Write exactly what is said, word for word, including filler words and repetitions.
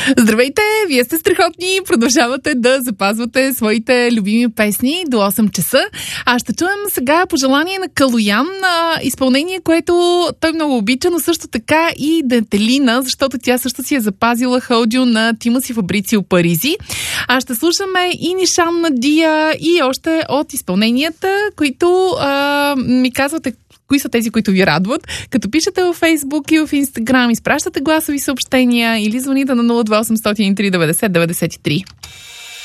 Здравейте, вие сте страхотни, продължавате да запазвате своите любими песни до осем часа. А ще чуем сега пожелание на Калоян, на изпълнение, което той много обича, но също така и Детелина, защото тя също си е запазила Hold You на Тимоси Фабрицио Паризи. А ще слушаме и Нишан на Дия и още от изпълненията, които а, ми казвате кои са тези, които ви радват, като пишете във Фейсбук и в Инстаграм, изпращате гласови съобщения или звоните на нула два осемстотин три деветдесет деветдесет и три.